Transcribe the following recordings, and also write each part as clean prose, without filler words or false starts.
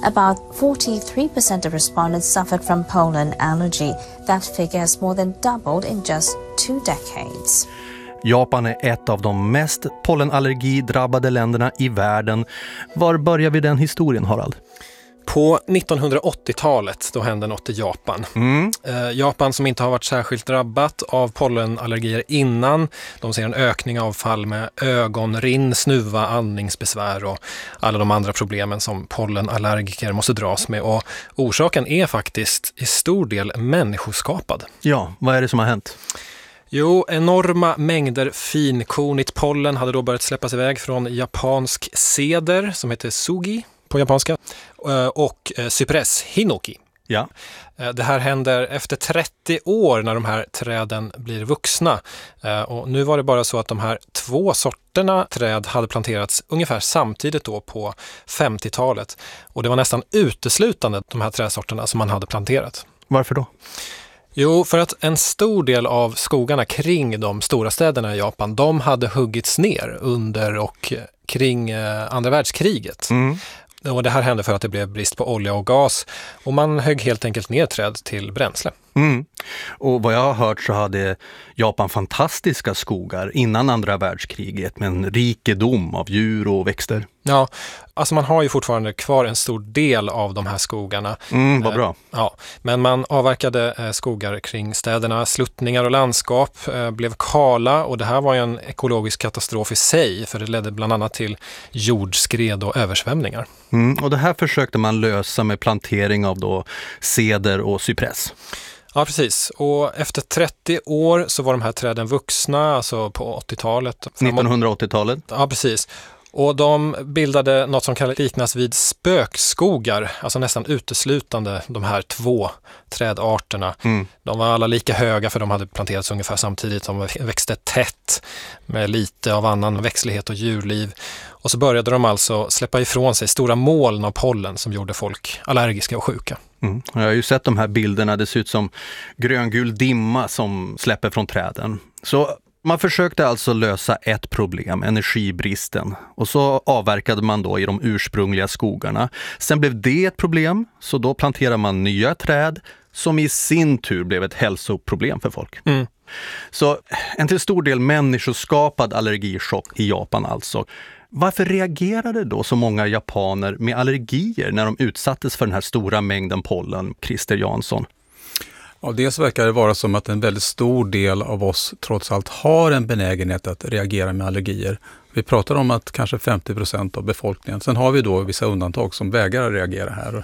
About 43% of respondents suffered from pollen allergy. That figure has more than doubled in just 2 decades. Japan är ett av de mest pollenallergidrabbade länderna i världen. Var börjar vi den historien, Harald? På 1980-talet då hände något i Japan. Japan som inte har varit särskilt drabbat av pollenallergier innan. De ser en ökning av fall med ögonrinn, snuva, andningsbesvär och alla de andra problemen som pollenallergiker måste dras med. Och orsaken är faktiskt i stor del människoskapad. Ja, vad är det som har hänt? Jo, enorma mängder finkornigt pollen hade då börjat släppas iväg från japansk ceder som heter sugi på japanska och cypress, hinoki. Ja. Det här händer efter 30 år när de här träden blir vuxna. Och nu var det bara så att de här 2 sorterna träd hade planterats ungefär samtidigt då på 50-talet. Och det var nästan uteslutande de här trädsorterna som man hade planterat. Varför då? Jo, för att en stor del av skogarna kring de stora städerna i Japan, de hade huggits ner under och kring andra världskriget. Och det här hände för att det blev brist på olja och gas och man högg helt enkelt ner träd till bränsle. Och vad jag har hört så hade Japan fantastiska skogar innan andra världskriget med en rikedom av djur och växter. Ja, alltså man har ju fortfarande kvar en stor del av de här skogarna. Vad bra. Ja, men man avverkade skogar kring städerna, sluttningar och landskap blev kala och det här var ju en ekologisk katastrof i sig för det ledde bland annat till jordskred och översvämningar. Och det här försökte man lösa med plantering av då ceder och cypress. Ja, precis. Och efter 30 år så var de här träden vuxna, alltså på 80-talet. 1980-talet? Ja, precis. Och de bildade något som kan liknas vid spökskogar, alltså nästan uteslutande de här 2 trädarterna. De var alla lika höga för de hade planterats ungefär samtidigt. De växte tätt med lite av annan växtlighet och djurliv. Och så började de alltså släppa ifrån sig stora moln av pollen som gjorde folk allergiska och sjuka. Jag har ju sett de här bilderna, det ser ut som gröngul dimma som släpper från träden. Så man försökte alltså lösa ett problem, energibristen. Och så avverkade man då i de ursprungliga skogarna. Sen blev det ett problem, så då planterade man nya träd som i sin tur blev ett hälsoproblem för folk. Så en till stor del människoskapad allergichock i Japan alltså. Varför reagerade då så många japaner med allergier när de utsattes för den här stora mängden pollen, Christer Jansson? Ja, dels verkar det vara som att en väldigt stor del av oss trots allt har en benägenhet att reagera med allergier. Vi pratar om att kanske 50% av befolkningen. Sen har vi då vissa undantag som vägrar att reagera här.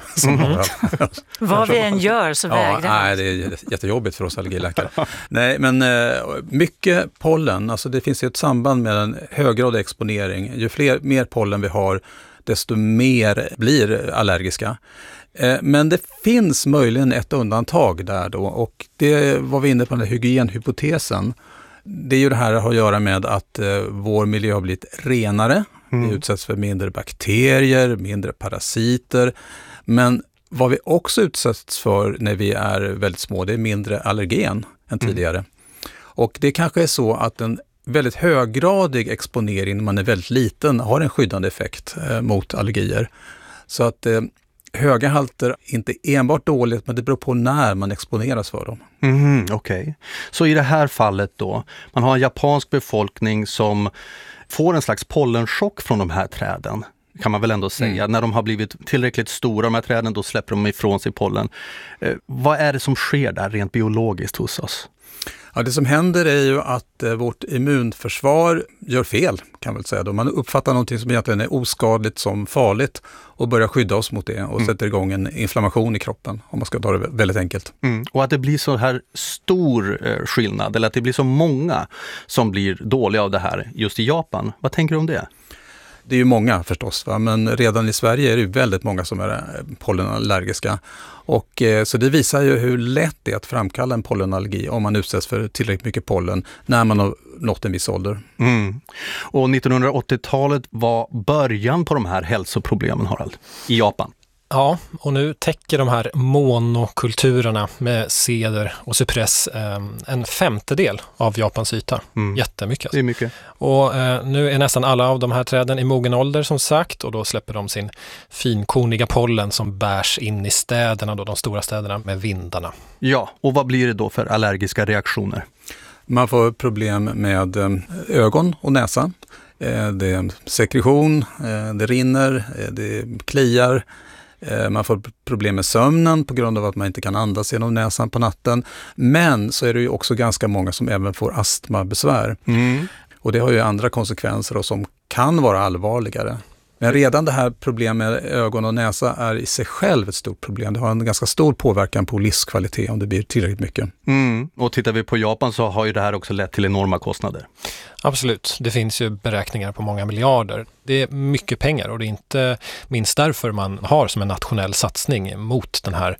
Vad vi än gör så vägrar. Nej, det är jättejobbigt för oss allergiläkare. Nej, men mycket pollen, alltså det finns ju ett samband med en höggradig exponering. Ju mer pollen vi har, desto mer blir allergiska. Men det finns möjligen ett undantag där då och det var vi inne på den här hygienhypotesen. Det är ju det här att ha att göra med att vår miljö har blivit renare. Vi utsätts för mindre bakterier, mindre parasiter. Men vad vi också utsätts för när vi är väldigt små, det är mindre allergen än tidigare. Och det kanske är så att en väldigt höggradig exponering när man är väldigt liten har en skyddande effekt mot allergier. Så att höga halter är inte enbart dåligt, men det beror på när man exponeras för dem. Okej. Så i det här fallet då, man har en japansk befolkning som får en slags pollenchock från de här träden, kan man väl ändå säga. När de har blivit tillräckligt stora, de här träden, då släpper de ifrån sig pollen. Vad är det som sker där rent biologiskt hos oss? Ja, det som händer är ju att vårt immunförsvar gör fel, kan man väl säga. Då man uppfattar någonting som egentligen är oskadligt som farligt och börjar skydda oss mot det och sätter igång en inflammation i kroppen, om man ska ta det väldigt enkelt. Och att det blir så här stor skillnad, eller att det blir så många som blir dåliga av det här just i Japan. Vad tänker du om det? Det är ju många förstås, va? Men redan i Sverige är det ju väldigt många som är pollenallergiska. Och så det visar ju hur lätt det är att framkalla en pollenallergi om man utsätts för tillräckligt mycket pollen när man har nått en viss ålder. Och 1980-talet var början på de här hälsoproblemen, Harald, i Japan. Ja, och nu täcker de här monokulturerna med ceder och cypress en femtedel av Japans yta. Jättemycket. Det är mycket. Och nu är nästan alla av de här träden i mogen ålder som sagt, och då släpper de sin finkorniga pollen som bärs in i städerna, då, de stora städerna, med vindarna. Ja, och vad blir det då för allergiska reaktioner? Man får problem med ögon och näsa. Det är sekretion, det rinner, det kliar. Man får problem med sömnen på grund av att man inte kan andas genom näsan på natten. Men så är det ju också ganska många som även får astmabesvär. Och det har ju andra konsekvenser och som kan vara allvarligare. Men redan det här problemet med ögon och näsa är i sig själv ett stort problem. Det har en ganska stor påverkan på livskvalitet om det blir tillräckligt mycket. Och tittar vi på Japan så har ju det här också lett till enorma kostnader. Absolut, det finns ju beräkningar på många miljarder. Det är mycket pengar och det är inte minst därför man har som en nationell satsning mot den här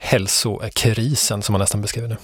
hälsokrisen som man nästan beskriver nu.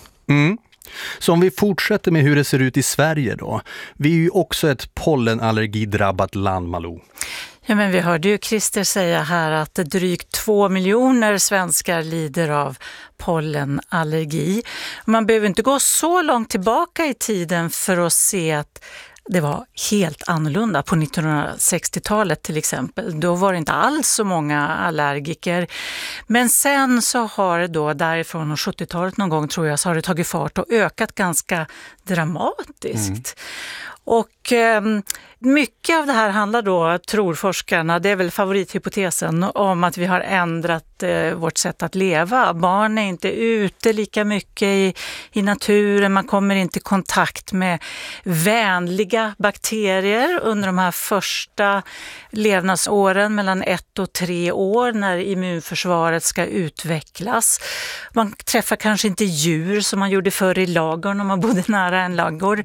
Så om vi fortsätter med hur det ser ut i Sverige då. Vi är ju också ett pollenallergidrabbat land, Malou. Ja, men vi hörde ju Christer säga här att drygt 2 miljoner svenskar lider av pollenallergi. Man behöver inte gå så långt tillbaka i tiden för att se att det var helt annorlunda på 1960-talet till exempel. Då var det inte alls så många allergiker. Men sen så har det då därifrån 70-talet någon gång tror jag så har det tagit fart och ökat ganska dramatiskt. Och mycket av det här handlar då, tror forskarna, det är väl favorithypotesen, om att vi har ändrat vårt sätt att leva. Barn är inte ute lika mycket i naturen, man kommer inte i kontakt med vänliga bakterier under de här första levnadsåren mellan 1 och 3 år när immunförsvaret ska utvecklas. Man träffar kanske inte djur som man gjorde förr i ladugården om man bodde nära en ladugård.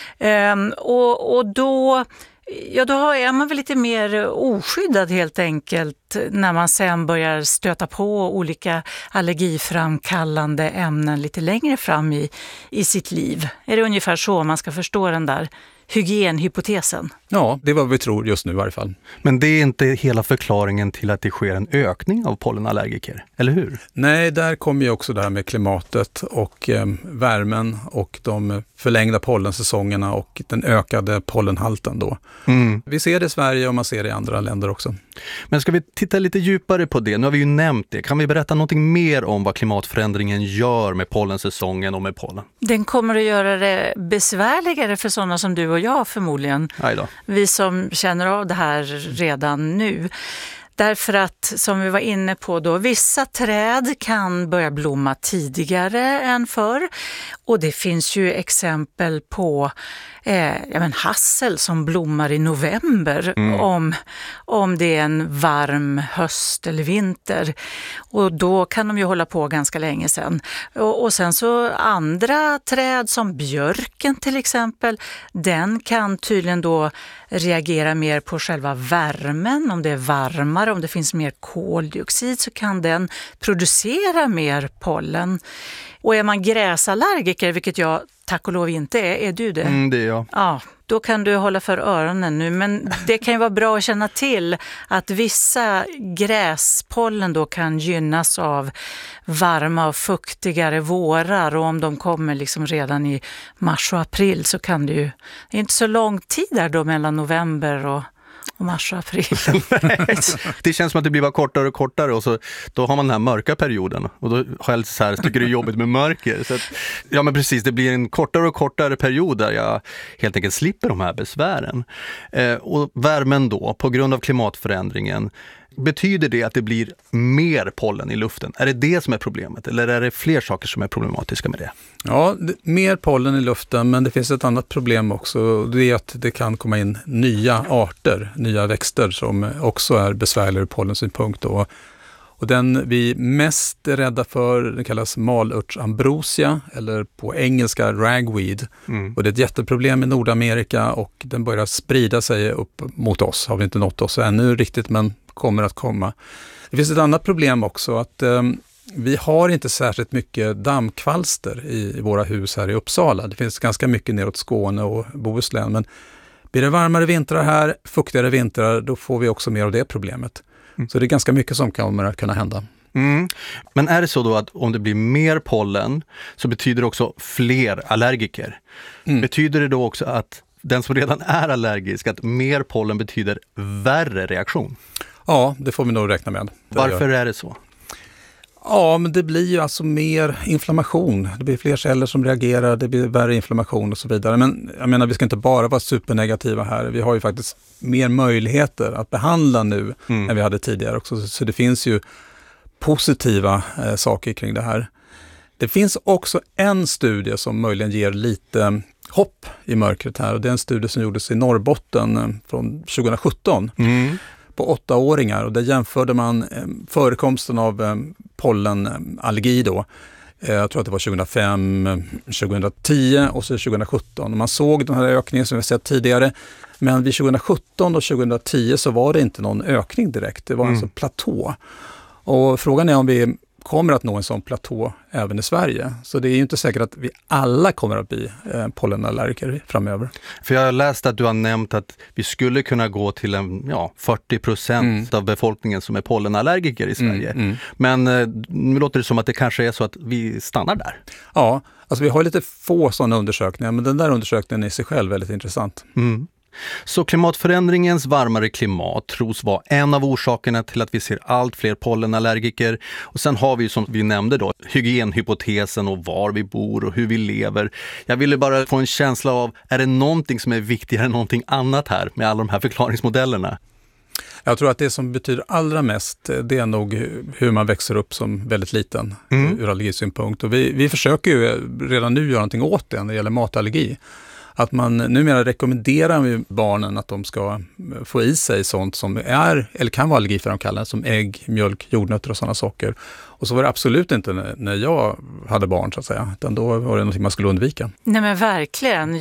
Och då är man väl lite mer oskyddad helt enkelt när man sen börjar stöta på olika allergiframkallande ämnen lite längre fram i sitt liv. Är det ungefär så man ska förstå den där hygienhypotesen? Ja, det är vad vi tror just nu i varje fall. Men det är inte hela förklaringen till att det sker en ökning av pollenallergiker, eller hur? Nej, där kommer ju också det här med klimatet och värmen och de förlängda pollensäsongerna och den ökade pollenhalten då. Vi ser det i Sverige och man ser det i andra länder också. Men ska vi titta lite djupare på det? Nu har vi ju nämnt det. Kan vi berätta någonting mer om vad klimatförändringen gör med pollensäsongen och med pollen? Den kommer att göra det besvärligare för sådana som du och jag förmodligen. Aj då. Vi som känner av det här redan nu. Därför att, som vi var inne på då, vissa träd kan börja blomma tidigare än förr. Och det finns ju exempel på hassel som blommar i november om det är en varm höst eller vinter. Och då kan de ju hålla på ganska länge sedan. Och sen så andra träd som björken till exempel, den kan tydligen då reagera mer på själva värmen. Om det är varmare, om det finns mer koldioxid så kan den producera mer pollen. Och är man gräsallergiker, vilket jag tack och lov inte är du det? Det är jag. Ja, då kan du hålla för öronen nu. Men det kan ju vara bra att känna till att vissa gräspollen då kan gynnas av varma och fuktigare vårar. Och om de kommer liksom redan i mars och april så kan det ju... Det är inte så lång tid där då mellan november och mars och april. Det känns som att det blir bara kortare och kortare och så då har man den här mörka perioden och då själv så här tycker det är jobbigt med mörker. Så att, ja men precis, det blir en kortare och kortare period där jag helt enkelt slipper de här besvären. Och värmen då, på grund av klimatförändringen, betyder det att det blir mer pollen i luften? Är det som är problemet eller är det fler saker som är problematiska med det? Ja, mer pollen i luften, men det finns ett annat problem också. Det är att det kan komma in nya arter, nya växter som också är besvärligare ur pollensynpunkt. Och den vi mest är rädda för, den kallas malörtsambrosia eller på engelska ragweed. Och det är ett jätteproblem i Nordamerika och den börjar sprida sig upp mot oss. Har vi inte nått oss ännu riktigt, men kommer att komma. Det finns ett annat problem också, att vi har inte särskilt mycket dammkvalster i våra hus här i Uppsala. Det finns ganska mycket neråt Skåne och Bohuslän, men blir det varmare vintrar här, fuktigare vintrar, då får vi också mer av det problemet. Så det är ganska mycket som kommer att kunna hända. Men är det så då att om det blir mer pollen så betyder det också fler allergiker? Betyder det då också att den som redan är allergisk, att mer pollen betyder värre reaktion? Ja, det får vi nog räkna med. Varför är det så? Ja, men det blir ju alltså mer inflammation. Det blir fler celler som reagerar, det blir värre inflammation och så vidare. Men jag menar, vi ska inte bara vara supernegativa här. Vi har ju faktiskt mer möjligheter att behandla nu än vi hade tidigare också. Så det finns ju positiva saker kring det här. Det finns också en studie som möjligen ger lite hopp i mörkret här. Och det är en studie som gjordes i Norrbotten från 2017. På 8-åringar, och där jämförde man förekomsten av pollenallergi då. Jag tror att det var 2005, 2010 och så 2017. Och man såg den här ökningen som vi sett tidigare, men vid 2017 och 2010 så var det inte någon ökning direkt. Det var alltså platå. Och frågan är om vi kommer att nå en sån platå även i Sverige. Så det är ju inte säkert att vi alla kommer att bli pollenallergiker framöver. För jag har läst att du har nämnt att vi skulle kunna gå till 40% av befolkningen som är pollenallergiker i Sverige. Men nu låter det som att det kanske är så att vi stannar där. Ja, alltså vi har lite få sådana undersökningar, men den där undersökningen är i sig själv väldigt intressant. Så klimatförändringens varmare klimat tros vara en av orsakerna till att vi ser allt fler pollenallergiker. Och sen har vi, som vi nämnde då, hygienhypotesen och var vi bor och hur vi lever. Jag ville bara få en känsla av, är det någonting som är viktigare än någonting annat här med alla de här förklaringsmodellerna? Jag tror att det som betyder allra mest, det är nog hur man växer upp som väldigt liten ur allergisynpunkt. Och vi försöker ju redan nu göra någonting åt det när det gäller matallergi. Att man numera rekommenderar barnen att de ska få i sig sånt som är eller kan vara allergiframkallande, som ägg, mjölk, jordnötter och sådana saker. Och så var det absolut inte när jag hade barn, så att säga, utan då var det något man skulle undvika. Nej, men verkligen.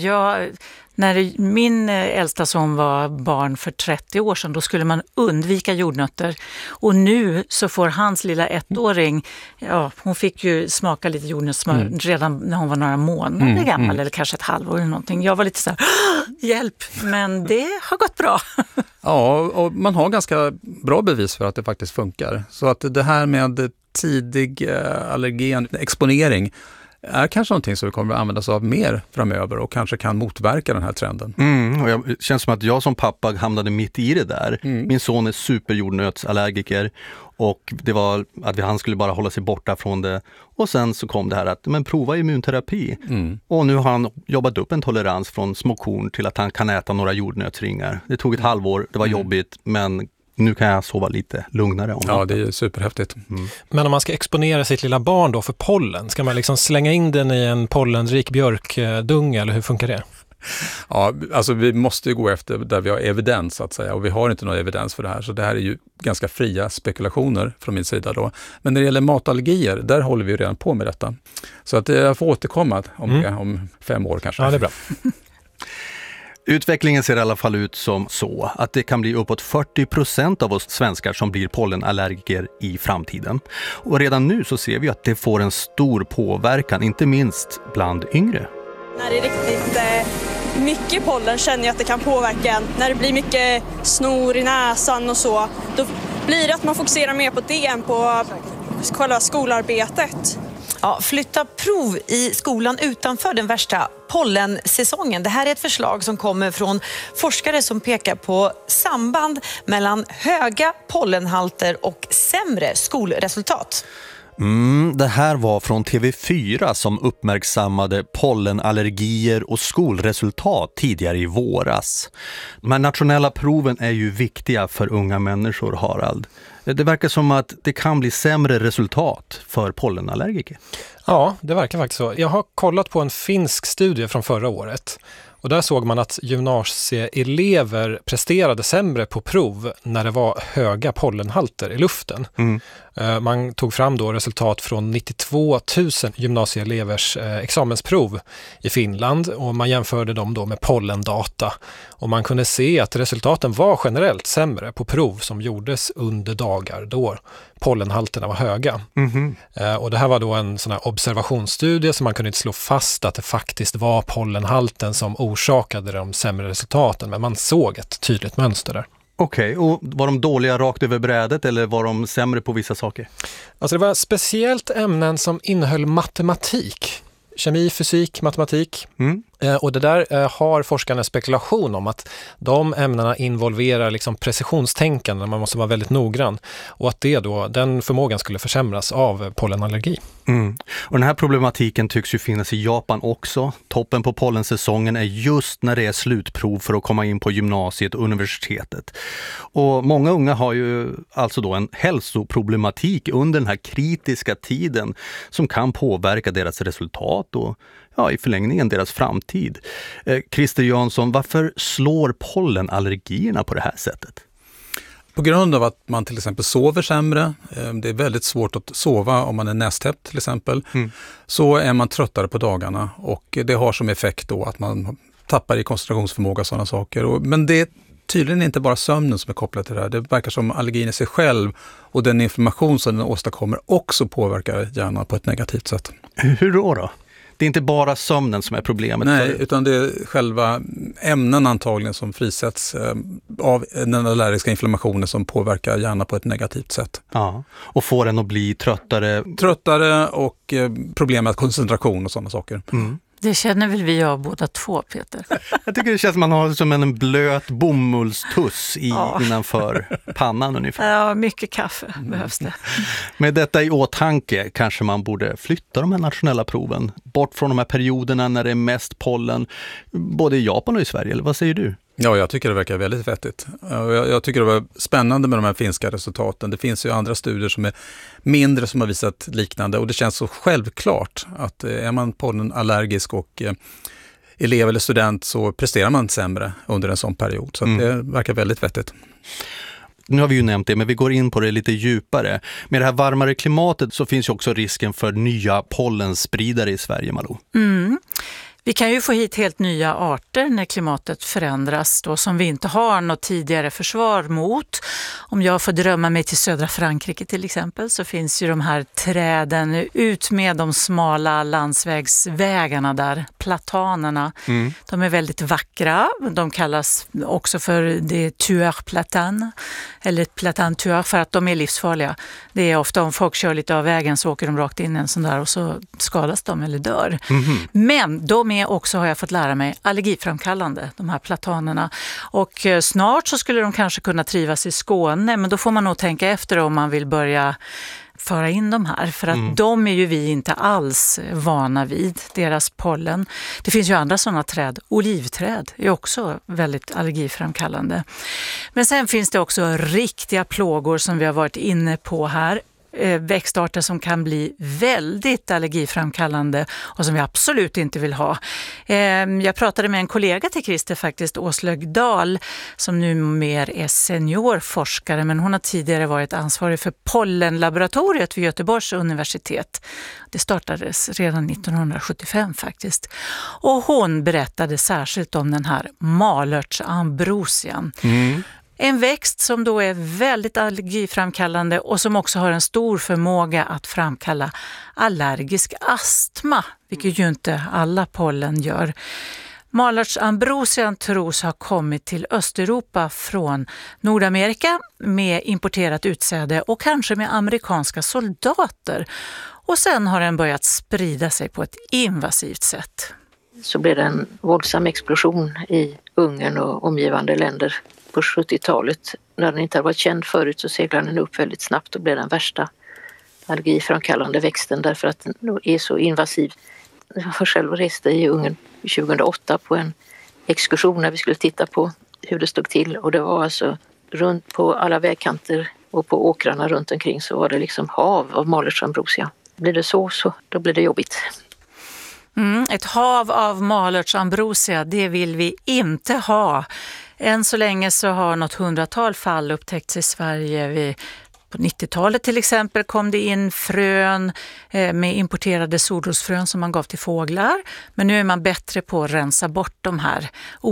När min äldsta son var barn för 30 år sedan, då skulle man undvika jordnötter. Och nu så får hans lilla 1-åring, hon fick ju smaka lite jordnötssmör redan när hon var några månader gammal, eller kanske ett halvår eller någonting. Jag var lite så här, hjälp, men det har gått bra. Ja, och man har ganska bra bevis för att det faktiskt funkar. Så att det här med tidig allergen, exponering, är kanske någonting som vi kommer att använda oss av mer framöver och kanske kan motverka den här trenden. Och det känns som att jag som pappa hamnade mitt i det där. Min son är superjordnötsallergiker och det var att han skulle bara hålla sig borta från det. Och sen så kom det här att prova immunterapi. Och nu har han jobbat upp en tolerans från små korn till att han kan äta några jordnötsringar. Det tog ett halvår, det var jobbigt, men nu kan jag sova lite lugnare om natten. Ja, det är superhäftigt. Men om man ska exponera sitt lilla barn då för pollen, ska man liksom slänga in den i en pollenrik björkdunge, eller hur funkar det? Ja, alltså vi måste ju gå efter där vi har evidens, så att säga, och vi har inte någon evidens för det här, så det här är ju ganska fria spekulationer från min sida då. Men när det gäller matallergier, där håller vi redan på med detta. Så att jag får återkomma om 5 år kanske. Ja, det är bra. Utvecklingen ser i alla fall ut som så att det kan bli uppåt 40% av oss svenskar som blir pollenallergiker i framtiden. Och redan nu så ser vi att det får en stor påverkan, inte minst bland yngre. När det är riktigt mycket pollen känner jag att det kan påverka en. När det blir mycket snor i näsan och så, då blir det att man fokuserar mer på det än på själva skolarbetet. Ja, flytta prov i skolan utanför den värsta pollensäsongen. Det här är ett förslag som kommer från forskare som pekar på samband mellan höga pollenhalter och sämre skolresultat. Det här var från TV4 som uppmärksammade pollenallergier och skolresultat tidigare i våras. De här nationella proven är ju viktiga för unga människor, Harald. Det verkar som att det kan bli sämre resultat för pollenallergiker. Ja, det verkar faktiskt så. Jag har kollat på en finsk studie från förra året. Och där såg man att gymnasieelever presterade sämre på prov när det var höga pollenhalter i luften. Man tog fram då resultat från 92 000 gymnasieelevers examensprov i Finland, och man jämförde dem då med pollendata. Och man kunde se att resultaten var generellt sämre på prov som gjordes under dagar då pollenhalterna var höga. Och det här var då en sån här observationsstudie, så man kunde inte slå fast att det faktiskt var pollenhalten som orsakade de sämre resultaten, men man såg ett tydligt mönster där. Okej, och var de dåliga rakt över brädet eller var de sämre på vissa saker? Alltså det var speciellt ämnen som innehöll matematik. Kemi, fysik, matematik. Och det där har forskarna spekulation om att de ämnena involverar liksom precisionstänkande, man måste vara väldigt noggrann. Och att den förmågan skulle försämras av pollenallergi. Och den här problematiken tycks ju finnas i Japan också. Toppen på pollensäsongen är just när det är slutprov för att komma in på gymnasiet och universitetet. Och många unga har ju alltså då en hälsoproblematik under den här kritiska tiden som kan påverka deras resultat och i förlängningen deras framtid. Christer Jansson, varför slår pollenallergierna på det här sättet? På grund av att man till exempel sover sämre, det är väldigt svårt att sova om man är nästäppt till exempel, så är man tröttare på dagarna och det har som effekt då att man tappar i koncentrationsförmåga och sådana saker. Men det är tydligen inte bara sömnen som är kopplad till det här. Det verkar som allergin i sig själv och den inflammation som den åstadkommer också påverkar hjärnan på ett negativt sätt. Hur då? Det är inte bara sömnen som är problemet. Nej, utan det är själva ämnen antagligen som frisätts av den allergiska inflammationen som påverkar hjärnan på ett negativt sätt. Ja, och får den att bli tröttare. Tröttare och problem med koncentration och sådana saker. Det känner väl vi av båda två, Peter? Jag tycker det känns som man har som en blöt bomullstuss innanför pannan ungefär. Ja, mycket kaffe behövs det. Med detta i åtanke kanske man borde flytta de här nationella proven bort från de här perioderna när det är mest pollen, både i Japan och i Sverige, eller vad säger du? Ja, jag tycker det verkar väldigt vettigt. Jag tycker det var spännande med de här finska resultaten. Det finns ju andra studier som är mindre som har visat liknande och det känns så självklart att är man pollenallergisk och elev eller student så presterar man sämre under en sån period. Så att det verkar väldigt vettigt. Nu har vi ju nämnt det, men vi går in på det lite djupare. Med det här varmare klimatet så finns ju också risken för nya pollenspridare i Sverige, Malou. Vi kan ju få hit helt nya arter när klimatet förändras då, som vi inte har något tidigare försvar mot. Om jag får drömma mig till södra Frankrike till exempel så finns ju de här träden ut med de smala landsvägsvägarna där, platanerna. De är väldigt vackra. De kallas också för det tueur platane eller platane tueur för att de är livsfarliga. Det är ofta om folk kör lite av vägen så åker de rakt in en sån där och så skadas de eller dör. Men de är också, har jag fått lära mig, allergiframkallande, de här platanerna. Och snart så skulle de kanske kunna trivas i Skåne, men då får man nog tänka efter om man vill börja föra in de här. För att de är ju vi inte alls vana vid, deras pollen. Det finns ju andra sådana träd. Olivträd är också väldigt allergiframkallande. Men sen finns det också riktiga plågor som vi har varit inne på här. Växtarter som kan bli väldigt allergiframkallande och som vi absolut inte vill ha. Jag pratade med en kollega till Christer faktiskt, Åslög Dahl, som numera är seniorforskare, men hon har tidigare varit ansvarig för pollenlaboratoriet vid Göteborgs universitet. Det startades redan 1975 faktiskt. Och hon berättade särskilt om den här malörtsambrosian. En växt som då är väldigt allergiframkallande och som också har en stor förmåga att framkalla allergisk astma, vilket ju inte alla pollen gör. Malörtsambrosian tros ha kommit till Östeuropa från Nordamerika med importerat utsäde och kanske med amerikanska soldater. Och sen har den börjat sprida sig på ett invasivt sätt. Så blev det en våldsam explosion i Ungern och omgivande länder. På 70-talet, när den inte hade varit känd förut, så seglade den upp väldigt snabbt och blev den värsta allergiframkallande växten därför att den är så invasiv. Jag själv reste i Ungern 2008 på en exkursion när vi skulle titta på hur det stod till. Och det var alltså runt på alla vägkanter och på åkrarna runt omkring så var det liksom hav av malörtsambrosia. Blir det så då blir det jobbigt. Ett hav av malörtsambrosia, det vill vi inte ha. Än så länge så har något 100-tal fall upptäckts i Sverige. På 90-talet till exempel kom det in frön med importerade solrosfrön som man gav till fåglar. Men nu är man bättre på att rensa bort de här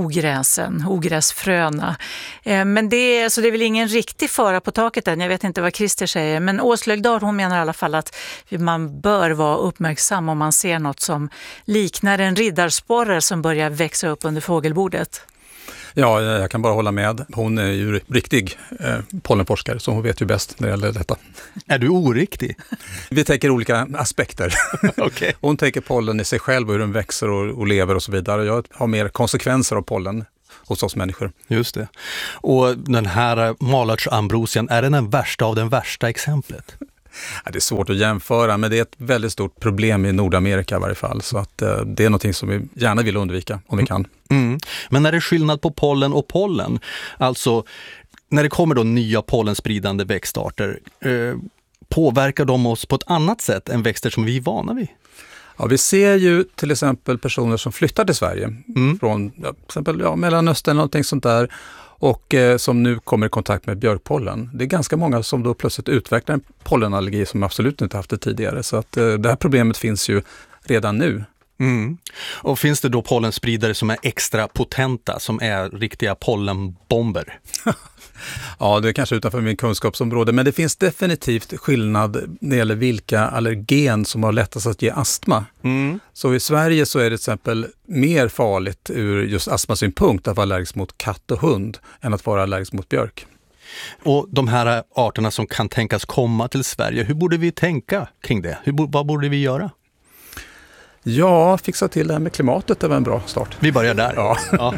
ogräsfröna. Men det är väl ingen riktig fara på taket än. Jag vet inte vad Christer säger. Men Åslög Dahl, hon menar i alla fall att man bör vara uppmärksam om man ser något som liknar en riddarsporre som börjar växa upp under fågelbordet. Ja, jag kan bara hålla med. Hon är ju riktig pollenforskare, så hon vet ju bäst när det gäller detta. Är du oriktig? Vi tänker olika aspekter. Okay. Hon tänker pollen i sig själv och hur den växer och lever och så vidare. Jag har mer konsekvenser av pollen hos oss människor. Just det. Och den här malartsambrosian, är den värsta av den värsta exemplet? Ja, det är svårt att jämföra, men det är ett väldigt stort problem i Nordamerika i varje fall. Så att det är någonting som vi gärna vill undvika om vi kan. Mm. Men är det skillnad på pollen och pollen? Alltså, när det kommer då nya pollenspridande växtarter, påverkar de oss på ett annat sätt än växter som vi är vana vid? Ja, vi ser ju till exempel personer som flyttar till Sverige från till exempel Mellanöstern eller någonting sånt där och som nu kommer i kontakt med björkpollen. Det är ganska många som då plötsligt utvecklar en pollenallergi som absolut inte haft det tidigare. Så att det här problemet finns ju redan nu. Mm. Och finns det då pollenspridare som är extra potenta, som är riktiga pollenbomber? Ja, det är kanske utanför min kunskapsområde, men det finns definitivt skillnad när det gäller vilka allergen som har lättast att ge astma. Mm. Så i Sverige så är det till exempel mer farligt ur just astmasynpunkt att vara allergisk mot katt och hund än att vara allergisk mot björk. Och de här arterna som kan tänkas komma till Sverige, hur borde vi tänka kring det? Vad borde vi göra? Ja, fixa till det här med klimatet är väl en bra start. Vi börjar där. Ja.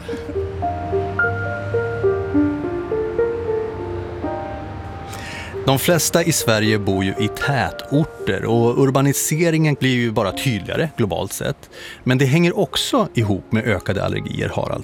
De flesta i Sverige bor ju i tätorter och urbaniseringen blir ju bara tydligare globalt sett. Men det hänger också ihop med ökade allergier, Harald.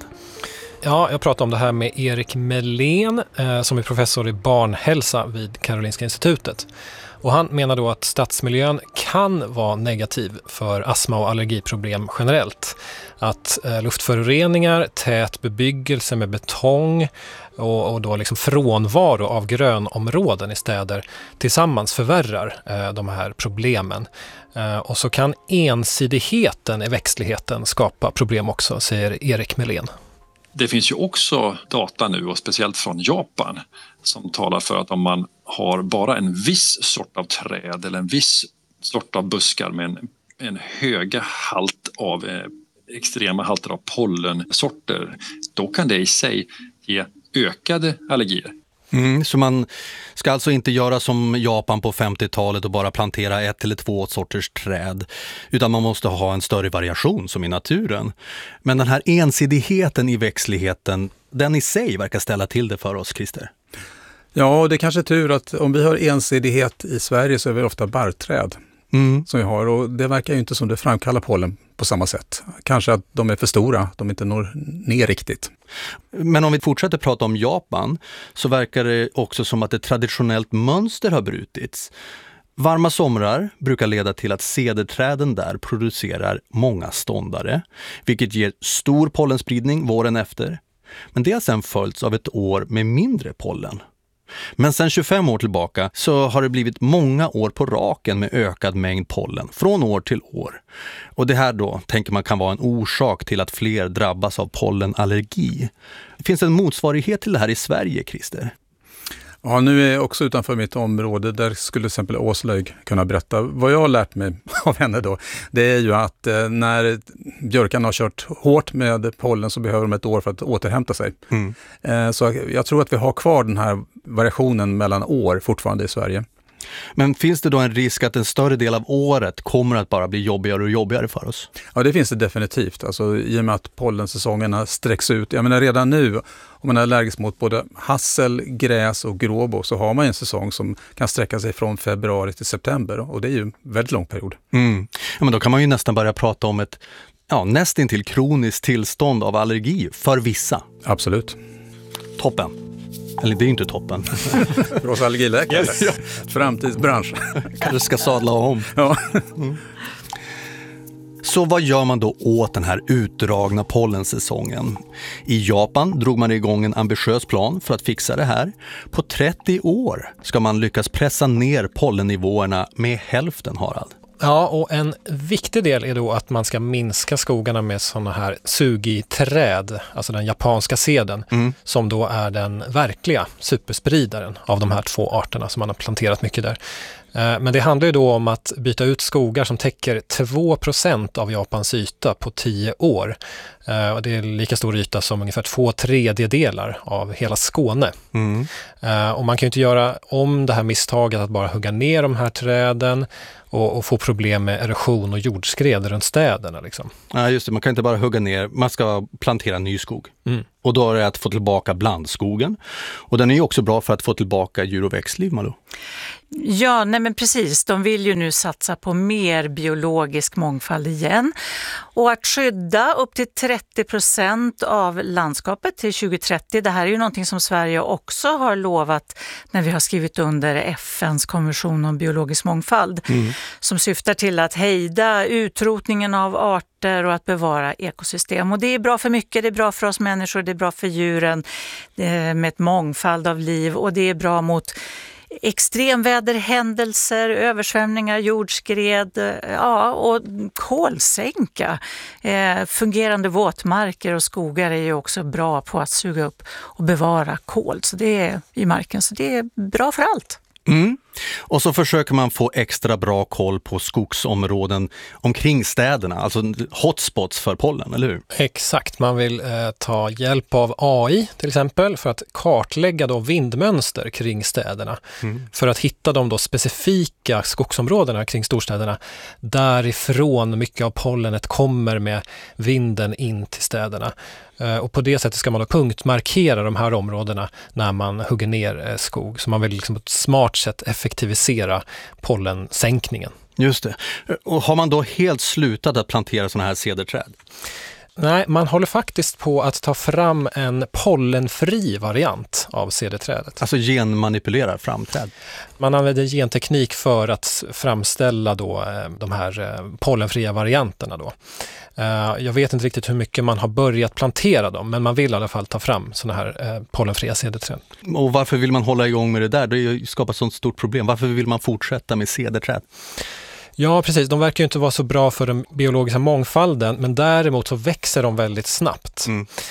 Ja, jag pratar om det här med Erik Melén som är professor i barnhälsa vid Karolinska institutet. Och han menar då att stadsmiljön kan vara negativ för astma- och allergiproblem generellt. Att luftföroreningar, tät bebyggelse med betong och då liksom frånvaro av grönområden i städer tillsammans förvärrar de här problemen. Och så kan ensidigheten i växtligheten skapa problem också, säger Erik Melén. Det finns ju också data nu, och speciellt från Japan, som talar för att om man har bara en viss sort av träd eller en viss sort av buskar med en höga halt av extrema halter av pollensorter, då kan det i sig ge ökade allergier. Så man ska alltså inte göra som Japan på 50-talet och bara plantera 1 eller 2 sorters träd, utan man måste ha en större variation som i naturen. Men den här ensidigheten i växtligheten, den i sig verkar ställa till det för oss, Christer. Ja, det är kanske tur att om vi har ensidighet i Sverige så är vi ofta barrträd som vi har, och det verkar ju inte som det framkallar pollen på samma sätt. Kanske att de är för stora, de inte når ner riktigt. Men om vi fortsätter prata om Japan så verkar det också som att ett traditionellt mönster har brutits. Varma somrar brukar leda till att cederträden där producerar många ståndare, vilket ger stor pollenspridning våren efter. Men det har sedan följts av ett år med mindre pollen. Men sedan 25 år tillbaka så har det blivit många år på raken med ökad mängd pollen från år till år. Och det här då tänker man kan vara en orsak till att fler drabbas av pollenallergi. Finns det en motsvarighet till det här i Sverige, Christer? Ja, nu är jag också utanför mitt område. Där skulle till exempel Åslög kunna berätta. Vad jag har lärt mig av henne då, det är ju att när björkarna har kört hårt med pollen så behöver de ett år för att återhämta sig. Så jag tror att vi har kvar den här variationen mellan år fortfarande i Sverige. Men finns det då en risk att en större del av året kommer att bara bli jobbigare och jobbigare för oss? Ja, det finns det definitivt. Alltså, i och med att pollensäsongerna sträcks ut. Jag menar redan nu, om man är allergisk mot både hassel, gräs och gråbo, så har man en säsong som kan sträcka sig från februari till september. Och det är ju en väldigt lång period. Ja, men då kan man ju nästan börja prata om ett nästintill kroniskt tillstånd av allergi för vissa. Absolut. Toppen. Eller det är inte toppen. För oss allergiläkare. Yes. Framtidsbransch. Kanske ska sadla om. Ja. Så vad gör man då åt den här utdragna pollensäsongen? I Japan drog man igång en ambitiös plan för att fixa det här. På 30 år ska man lyckas pressa ner pollennivåerna med hälften, Harald. Ja, och en viktig del är då att man ska minska skogarna med sådana här sugiträd, alltså den japanska seden, som då är den verkliga superspridaren av de här 2 arterna som man har planterat mycket där. Men det handlar ju då om att byta ut skogar som täcker 2% av Japans yta på 10 år. Och det är lika stor yta som ungefär 2/3 av hela Skåne. Och man kan ju inte göra om det här misstaget att bara hugga ner de här träden och få problem med erosion och jordskred runt städerna. Liksom. Ja, just det. Man kan inte bara hugga ner, man ska plantera ny skog. Och då är det att få tillbaka blandskogen. Och den är ju också bra för att få tillbaka djur- och växtliv, Malou. Ja, nej men precis. De vill ju nu satsa på mer biologisk mångfald igen. Och att skydda upp till 30% av landskapet till 2030. Det här är ju någonting som Sverige också har lovat när vi har skrivit under FNs konvention om biologisk mångfald. Som syftar till att hejda utrotningen av arter och att bevara ekosystem. Och det är bra för mycket, det är bra för oss människor, det är bra för djuren med ett mångfald av liv. Och det är bra mot extremväderhändelser, översvämningar, jordskred, och kolsänka. Fungerande våtmarker och skogar är ju också bra på att suga upp och bevara kol så det är i marken, så det är bra för allt. Och så försöker man få extra bra koll på skogsområden omkring städerna, alltså hotspots för pollen, eller hur? Exakt, man vill ta hjälp av AI till exempel för att kartlägga då vindmönster kring städerna. För att hitta de då specifika skogsområdena kring storstäderna därifrån mycket av pollenet kommer med vinden in till städerna. Och på det sättet ska man då punktmarkera de här områdena när man hugger ner skog. Så man vill liksom på ett smart sätt effektivisera pollensänkningen. Just det. Och har man då helt slutat att plantera sådana här cederträd? Nej, man håller faktiskt på att ta fram en pollenfri variant av cederträdet. Alltså genmanipulerar fram träd? Man använder genteknik för att framställa då de här pollenfria varianterna då. Jag vet inte riktigt hur mycket man har börjat plantera dem, men man vill i alla fall ta fram sådana här pollenfria cederträd. Och varför vill man hålla igång med det där? Det skapar sånt stort problem. Varför vill man fortsätta med cederträd? Ja, precis. De verkar ju inte vara så bra för den biologiska mångfalden, men däremot så växer de väldigt snabbt.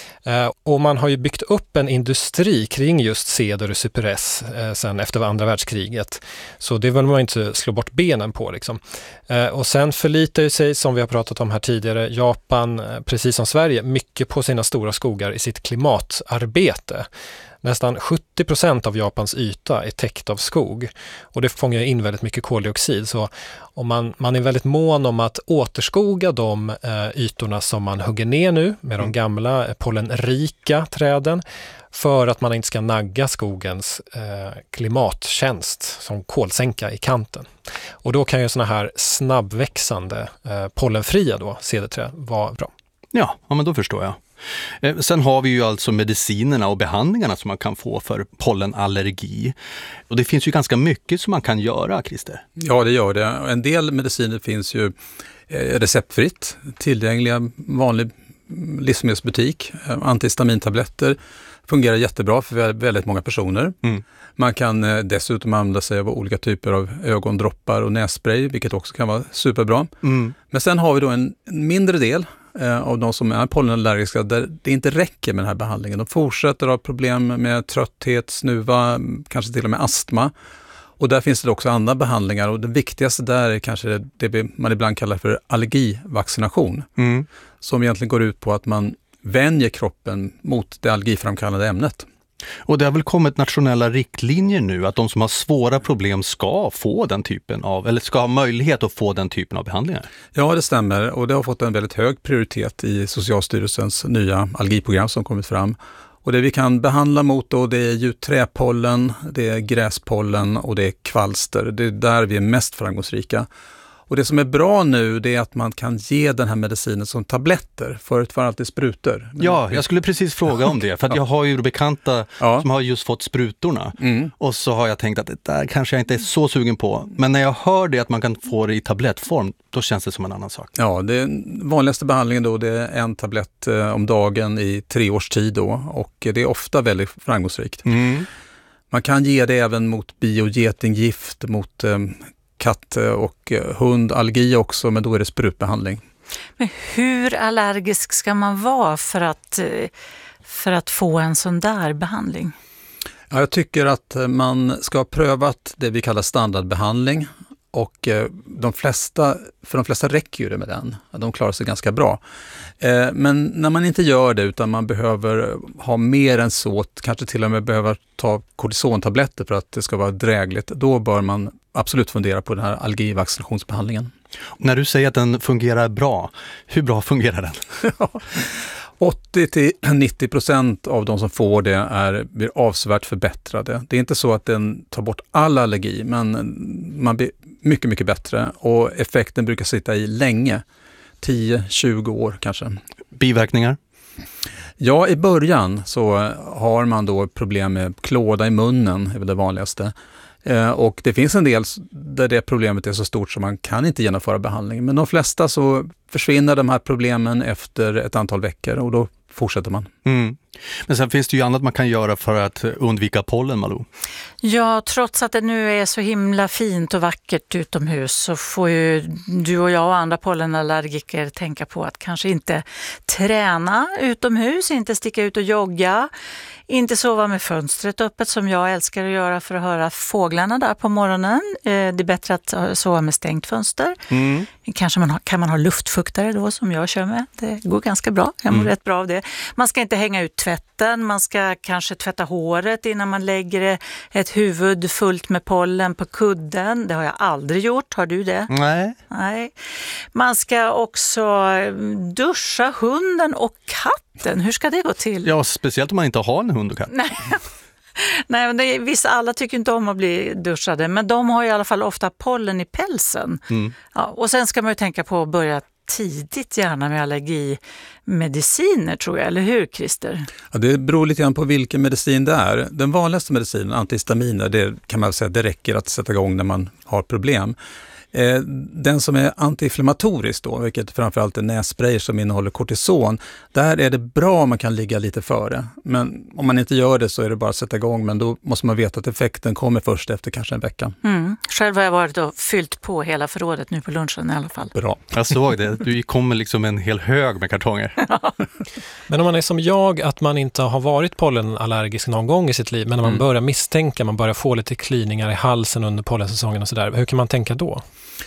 Och man har ju byggt upp en industri kring just ceder och cypress sen efter andra världskriget. Så det vill man inte slå bort benen på liksom. Och sen förlitar ju sig, som vi har pratat om här tidigare, Japan, precis som Sverige, mycket på sina stora skogar i sitt klimatarbete. Nästan 70% av Japans yta är täckt av skog och det fångar in väldigt mycket koldioxid. Så om man är väldigt mån om att återskoga de ytorna som man hugger ner nu med de gamla pollenrika träden för att man inte ska nagga skogens klimattjänst som kolsänka i kanten. Och då kan ju såna här snabbväxande pollenfria då, cederträd, vara bra. Ja, men då förstår jag. Sen har vi ju alltså medicinerna och behandlingarna som man kan få för pollenallergi. Och det finns ju ganska mycket som man kan göra, Christer. Ja, det gör det. En del mediciner finns ju receptfritt, tillgängliga vanlig livsmedelsbutik. Antihistamintabletter fungerar jättebra för väldigt många personer. Man kan dessutom använda sig av olika typer av ögondroppar och nässpray, vilket också kan vara superbra. Men sen har vi då en mindre del av de som är pollenallergiska där det inte räcker med den här behandlingen. De fortsätter ha problem med trötthet, snuva, kanske till och med astma. Och där finns det också andra behandlingar och det viktigaste där är kanske det man ibland kallar för allergivaccination. Som egentligen går ut på att man vänjer kroppen mot det allergiframkallande ämnet. Och det har väl kommit nationella riktlinjer nu att de som har svåra problem ska få den typen av, eller ska ha möjlighet att få den typen av behandlingar? Ja, det stämmer och det har fått en väldigt hög prioritet i Socialstyrelsens nya allergiprogram som kommit fram. Och det vi kan behandla mot då, det är ju träpollen, det är gräspollen och det är kvalster. Det är där vi är mest framgångsrika. Och det som är bra nu det är att man kan ge den här medicinen som tabletter. Förut var det alltid sprutor. Ja, jag skulle precis fråga om det. För att jag har ju bekanta som har just fått sprutorna. Och så har jag tänkt att det där kanske jag inte är så sugen på. Men när jag hör det att man kan få det i tablettform, då känns det som en annan sak. Ja, det vanligaste behandlingen då det är en tablett om dagen i 3 års tid då. Och det är ofta väldigt framgångsrikt. Man kan ge det även mot biogetinggift, mot katt- och hundallergi också, men då är det sprutbehandling. Men hur allergisk ska man vara för att få en sån där behandling? Ja, jag tycker att man ska ha prövat det vi kallar standardbehandling. Och för de flesta räcker ju det med den. De klarar sig ganska bra. Men när man inte gör det utan man behöver ha mer än så, kanske till och med behöver ta kortisontabletter för att det ska vara drägligt, då bör man absolut fundera på den här allergivaccinationsbehandlingen. När du säger att den fungerar bra, hur bra fungerar den? 80-90% av de som får det blir avsevärt förbättrade. Det är inte så att den tar bort all allergi, men man blir mycket, mycket bättre och effekten brukar sitta i länge, 10-20 år kanske. Biverkningar? Ja, i början så har man då problem med klåda i munnen, är väl det vanligaste. Och det finns en del där det problemet är så stort så man kan inte genomföra behandling. Men de flesta så försvinner de här problemen efter ett antal veckor och då fortsätter man. Mm. Men sen finns det ju annat man kan göra för att undvika pollen, Malou. Ja, trots att det nu är så himla fint och vackert utomhus så får ju du och jag och andra pollenallergiker tänka på att kanske inte träna utomhus, inte sticka ut och jogga, inte sova med fönstret öppet som jag älskar att göra för att höra fåglarna där på morgonen. Det är bättre att sova med stängt fönster. Mm. Kanske kan man ha luftfuktare då som jag kör med. Det går ganska bra. Jag mår rätt bra av det. Man ska inte hänga ut tvätten. Man ska kanske tvätta håret innan man lägger ett huvud fullt med pollen på kudden. Det har jag aldrig gjort. Har du det? Nej. Man ska också duscha hunden och katten. Hur ska det gå till? Ja, speciellt om man inte har en hund och katt. Nej, men vissa alla tycker inte om att bli duschade, men de har i alla fall ofta pollen i pälsen. Mm. Ja, och sen ska man ju tänka på att börja tidigt gärna med allergimediciner, tror jag, eller hur, Christer? Ja, det beror lite grann på vilken medicin det är. Den vanligaste medicinen, antihistaminer, det kan man säga det räcker att sätta igång när man har problem. Den som är antiinflammatorisk då, vilket framförallt är nässprayer som innehåller kortison, där är det bra om man kan ligga lite före. Men om man inte gör det så är det bara att sätta igång, men då måste man veta att effekten kommer först efter kanske en vecka. Mm. Själv har jag varit och fyllt på hela förrådet nu på lunchen i alla fall. Bra. Jag såg det. Du kommer liksom en hel hög med kartonger. Men om man är som jag, att man inte har varit pollenallergisk någon gång i sitt liv, men när man börjar misstänka, man börjar få lite kliningar i halsen under pollensäsongen och sådär, hur kan man tänka då?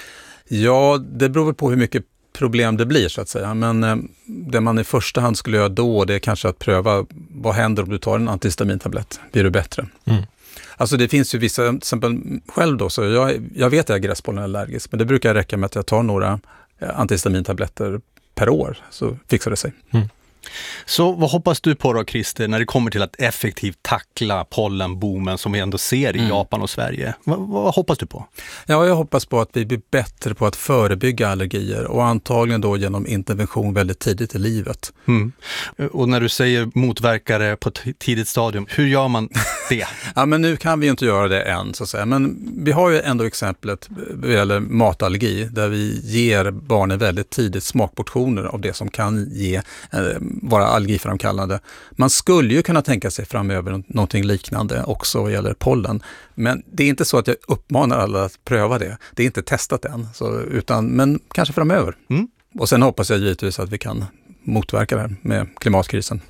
Ja, det beror på hur mycket problem det blir så att säga. Men det man i första hand skulle göra då, det är kanske att pröva vad händer om du tar en antihistamintablett. Blir du bättre? Mm. Alltså det finns ju vissa, till exempel själv då, så jag vet att jag är gräspollenallergisk, men det brukar räcka med att jag tar några antihistamintabletter per år så fixar det sig. Mm. Så vad hoppas du på då, Christer, när det kommer till att effektivt tackla pollenboomen som vi ändå ser i Japan och Sverige? Vad hoppas du på? Ja, jag hoppas på att vi blir bättre på att förebygga allergier och antagligen då genom intervention väldigt tidigt i livet. Mm. Och när du säger motverkare på tidigt stadium, hur gör man det? Ja, men nu kan vi ju inte göra det än så att säga, men vi har ju ändå exemplet vad gäller matallergi där vi ger barnen väldigt tidigt smakportioner av det som kan vara allergiframkallande. Man skulle ju kunna tänka sig framöver någonting liknande också vad gäller pollen. Men det är inte så att jag uppmanar alla att pröva det. Det är inte testat än. Men kanske framöver. Mm. Och sen hoppas jag givetvis att vi kan motverka det här med klimatkrisen.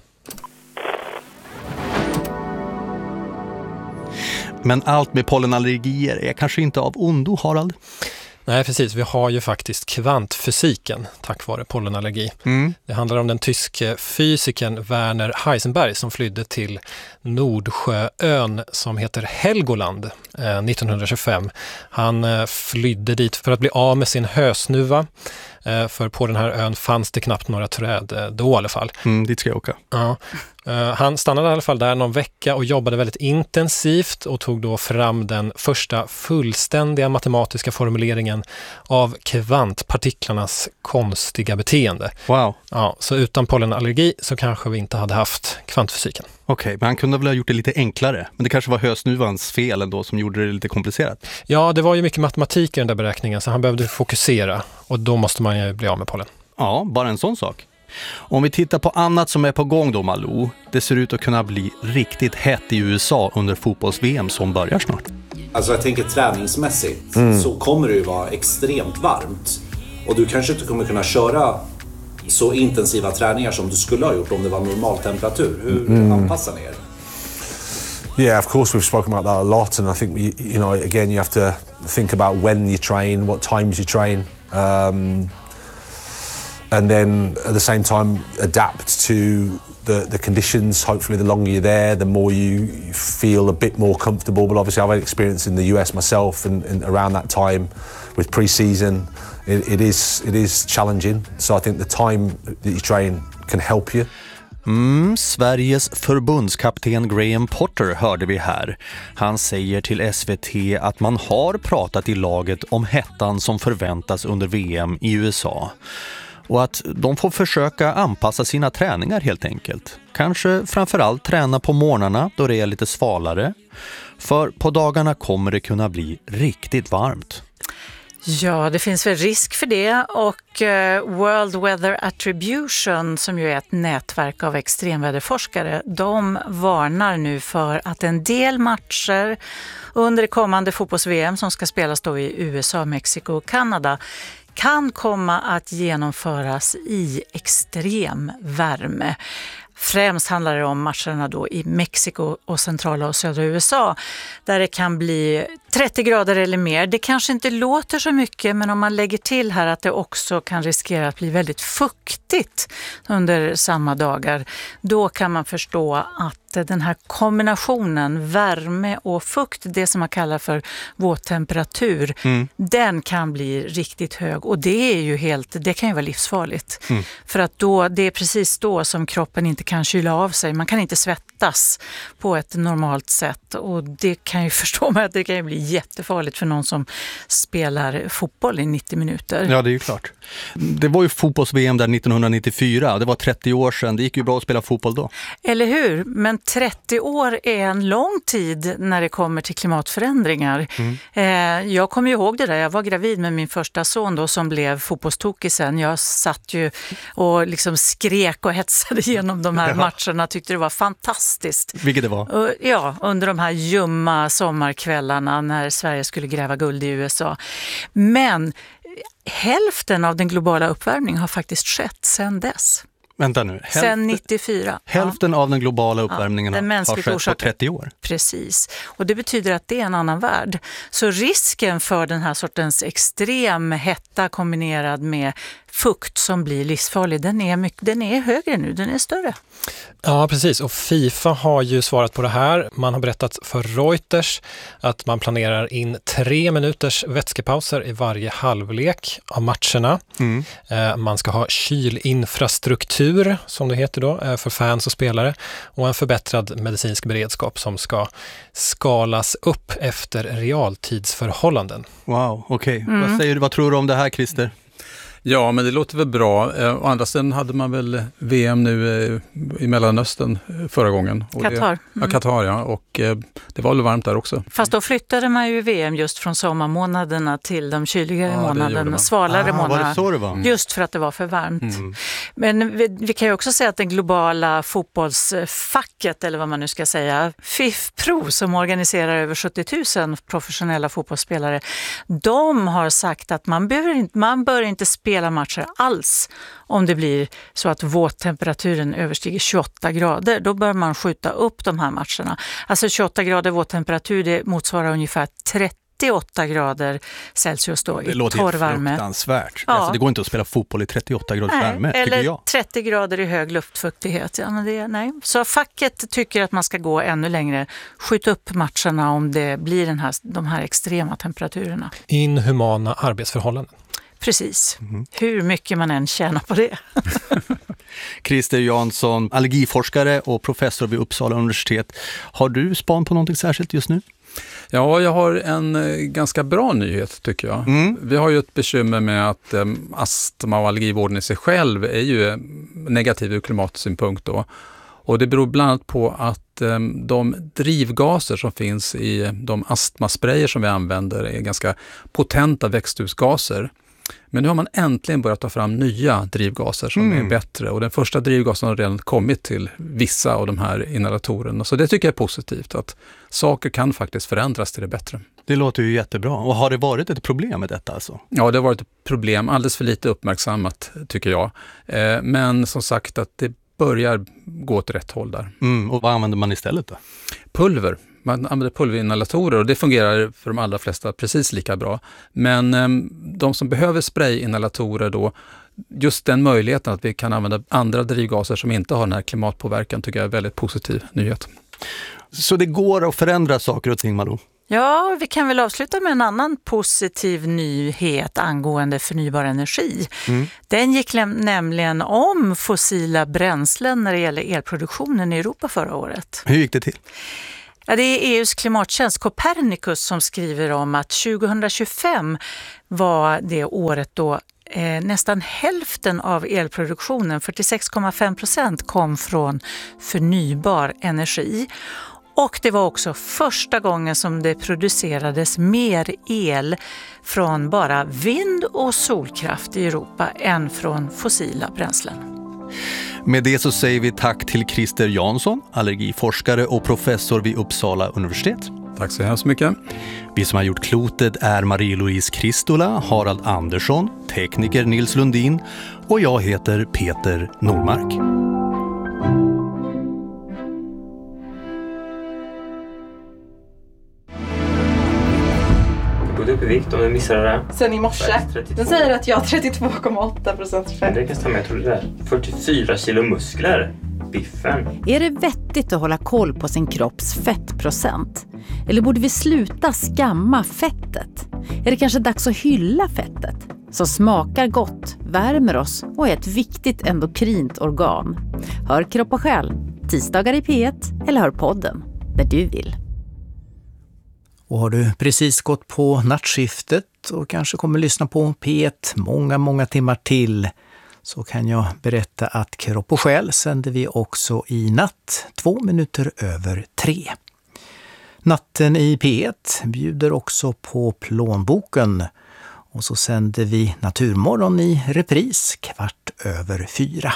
Men allt med pollenallergier är kanske inte av ondo, Harald? Nej, precis. Vi har ju faktiskt kvantfysiken tack vare pollenallergi. Mm. Det handlar om den tyske fysikern Werner Heisenberg som flydde till Nordsjöön som heter Helgoland 1925. Han flydde dit för att bli av med sin hösnuva. För på den här ön fanns det knappt några träd då i alla fall. Dit ska jag åka. Ja. Han stannade i alla fall där någon vecka och jobbade väldigt intensivt och tog då fram den första fullständiga matematiska formuleringen av kvantpartiklarnas konstiga beteende. Wow. Ja, så utan pollenallergi så kanske vi inte hade haft kvantfysiken. Okej, men han kunde väl ha gjort det lite enklare. Men det kanske var hösnuvans fel ändå som gjorde det lite komplicerat. Ja, det var ju mycket matematik i den där beräkningen så han behövde fokusera och då måste man ju bli av med pollen. Ja, bara en sån sak. Om vi tittar på annat som är på gång då, Malou. Det ser ut att kunna bli riktigt hett i USA under fotbolls-VM som börjar snart. Alltså jag tänker träningsmässigt så kommer det ju vara extremt varmt. Och du kanske inte kommer kunna köra så intensiva träningar som du skulle ha gjort om det var normal temperatur. Hur anpassar ni er? Yeah, of course we've spoken about that a lot, and I think you know, again, you have to think about when you train, what times you train, and then at the same time adapt to the conditions. Hopefully the longer you're there, the more you feel a bit more comfortable. But obviously I've had experience in the US myself, and around that time with pre-season, it is challenging. So I think the time that you train can help you. Sveriges förbundskapten Graham Potter hörde vi här. Han säger till SVT att man har pratat i laget om hettan som förväntas under VM i USA. Och att de får försöka anpassa sina träningar helt enkelt. Kanske framförallt träna på morgnarna då det är lite svalare. För på dagarna kommer det kunna bli riktigt varmt. Ja, det finns väl risk för det, och World Weather Attribution, som ju är ett nätverk av extremväderforskare, de varnar nu för att en del matcher under det kommande fotbolls-VM som ska spelas då i USA, Mexiko och Kanada kan komma att genomföras i extrem värme. Främst handlar det om matcherna då i Mexiko och centrala och södra USA, där det kan bli 30 grader eller mer. Det kanske inte låter så mycket, men om man lägger till här att det också kan riskera att bli väldigt fuktigt under samma dagar, då kan man förstå att den här kombinationen värme och fukt, det som man kallar för våttemperatur, den kan bli riktigt hög, och det är ju det kan ju vara livsfarligt. För att det är precis då som kroppen inte kan kyla av sig. Man kan inte svettas på ett normalt sätt, och det kan ju förstå mig att det kan ju bli jättefarligt för någon som spelar fotboll i 90 minuter. Ja, det är ju klart. Det var ju fotbolls-VM där 1994. Det var 30 år sedan. Det gick ju bra att spela fotboll då. Eller hur? Men 30 år är en lång tid när det kommer till klimatförändringar. Jag kommer ju ihåg det där. Jag var gravid med min första son då, som blev fotbollstokig sen. Jag satt ju och liksom skrek och hetsade igenom de här matcherna. Tyckte det var fantastiskt. Vilket det var? Ja, under de här ljumma sommarkvällarna när Sverige skulle gräva guld i USA. Men hälften av den globala uppvärmningen har faktiskt skett sedan dess. Vänta nu. Sen 94. Hälften av den globala uppvärmningen har skett på 30 år. Precis. Och det betyder att det är en annan värld. Så risken för den här sortens extrem hetta kombinerad med fukt som blir livsfarlig, den är högre nu, den är större. Ja, precis. Och FIFA har ju svarat på det här. Man har berättat för Reuters att man planerar in 3 minuters vätskepauser i varje halvlek av matcherna. Man ska ha kylinfrastruktur, som det heter då, för fans och spelare, och en förbättrad medicinsk beredskap som ska skalas upp efter realtidsförhållanden. Wow, okej. Vad tror du om det här, Christer? Ja, men det låter väl bra. Å andra sidan hade man väl VM nu i Mellanöstern förra gången. Qatar. Qatar, ja. Och det var väl varmt där också. Fast då flyttade man ju VM just från sommarmånaderna till de kyligare månaderna, svalare månaderna. Var det så det var? Just för att det var för varmt. Men vi kan ju också säga att det globala fotbollsfacket, eller vad man nu ska säga, FIFPro, som organiserar över 70 000 professionella fotbollsspelare, de har sagt att man bör inte spela matcher alls om det blir så att våttemperaturen överstiger 28 grader. Då bör man skjuta upp de här matcherna. Alltså 28 grader våttemperatur, det motsvarar ungefär 38 grader Celsius då i torrvärme. Det låter fruktansvärt. Ja. Alltså, det går inte att spela fotboll i 38 graders värme, tycker jag. Eller 30 grader i hög luftfuktighet. Ja, men nej. Så facket tycker att man ska gå ännu längre. Skjuta upp matcherna om det blir de här extrema temperaturerna. Inhumana arbetsförhållanden. Precis. Hur mycket man än tjänar på det. Christer Jansson, allergiforskare och professor vid Uppsala universitet. Har du span på någonting särskilt just nu? Ja, jag har en ganska bra nyhet tycker jag. Vi har ju ett bekymmer med att astma- och allergivården i sig själv är ju negativ ur klimatsynpunkt då. Och det beror bland annat på att de drivgaser som finns i de astmasprayer som vi använder är ganska potenta växthusgaser. Men nu har man äntligen börjat ta fram nya drivgaser som är bättre. Och den första drivgasen har redan kommit till vissa av de här inhalatorerna. Så det tycker jag är positivt, att saker kan faktiskt förändras till det bättre. Det låter ju jättebra. Och har det varit ett problem med detta alltså? Ja, det har varit ett problem. Alldeles för lite uppmärksammat tycker jag. Men som sagt att det börjar gå åt rätt håll där. Och vad använder man istället då? Pulver. Man använder pulverinhalatorer och det fungerar för de allra flesta precis lika bra. Men de som behöver sprayinhalatorer då, just den möjligheten att vi kan använda andra drivgaser som inte har den här klimatpåverkan tycker jag är en väldigt positiv nyhet. Så det går att förändra saker och ting, Malou? Ja, vi kan väl avsluta med en annan positiv nyhet angående förnybar energi. Den gick nämligen om fossila bränslen när det gäller elproduktionen i Europa förra året. Hur gick det till? Ja, det är EUs klimattjänst Copernicus som skriver om att 2025 var det året då nästan hälften av elproduktionen, 46,5%, kom från förnybar energi. Och det var också första gången som det producerades mer el från bara vind- och solkraft i Europa än från fossila bränslen. Med det så säger vi tack till Christer Jansson, allergiforskare och professor vid Uppsala universitet. Tack så hemskt mycket. Vi som har gjort klotet är Marie-Louise Kristola, Harald Andersson, tekniker Nils Lundin och jag heter Peter Normark. Upp i vikt om du missade det. Sen i morse. Den säger att jag har 32,8% fett. Det kan stämma, jag tror det där. 44 kilo muskler. Biffen. Är det vettigt att hålla koll på sin kropps fettprocent? Eller borde vi sluta skamma fettet? Är det kanske dags att hylla fettet? Som smakar gott, värmer oss och är ett viktigt endokrint organ. Hör Kropp och själ, tisdagar i P1 eller hör podden där du vill. Och har du precis gått på nattskiftet och kanske kommer lyssna på P1 många timmar till, så kan jag berätta att Kropp och själ sänder vi också i natt 2:03. Natten i P1 bjuder också på plånboken och så sänder vi Naturmorgon i repris 4:15.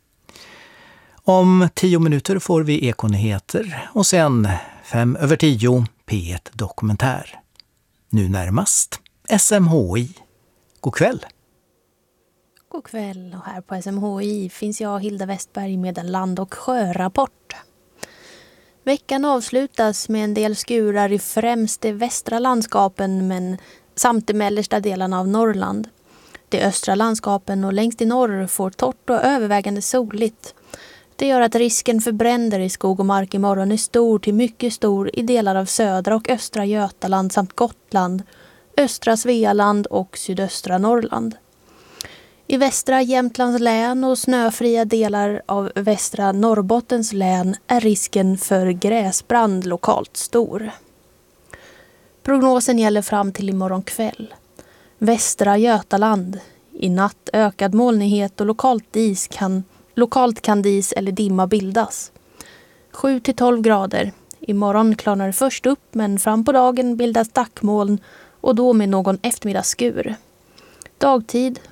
Om 10 minuter får vi Ekonyheter och sen 5:10 P1 Dokumentär. Nu närmast SMHI. God kväll! God kväll, och här på SMHI finns jag, Hilda Westberg, med en land- och sjörapport. Veckan avslutas med en del skurar i främst de västra landskapen men samt de mellersta delarna av Norrland. De östra landskapen och längst i norr får torrt och övervägande soligt. Det gör att risken för bränder i skog och mark imorgon är stor till mycket stor i delar av södra och östra Götaland samt Gotland, östra Svealand och sydöstra Norrland. I västra Jämtlands län och snöfria delar av västra Norrbottens län är risken för gräsbrand lokalt stor. Prognosen gäller fram till imorgon kväll. Västra Götaland. I natt ökad molnighet och lokalt kan dis eller dimma bildas. 7-12 grader. Imorgon klarnar det först upp men fram på dagen bildas dackmoln och då med någon eftermiddagsskur. Dagtid